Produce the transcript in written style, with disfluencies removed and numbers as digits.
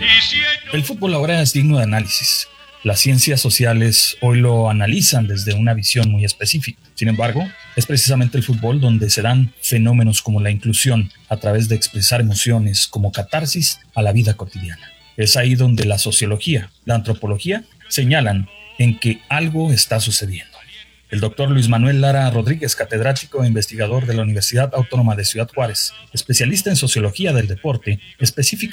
El fútbol ahora es digno de análisis. Las ciencias sociales hoy lo analizan desde una visión muy específica. Sin embargo, es precisamente el fútbol donde se dan fenómenos como la inclusión a través de expresar emociones como catarsis a la vida cotidiana. Es ahí donde la sociología, la antropología señalan en que algo está sucediendo. El doctor Luis Manuel Lara Rodríguez, catedrático e investigador de la Universidad Autónoma de Ciudad Juárez, especialista en sociología del deporte, específicamente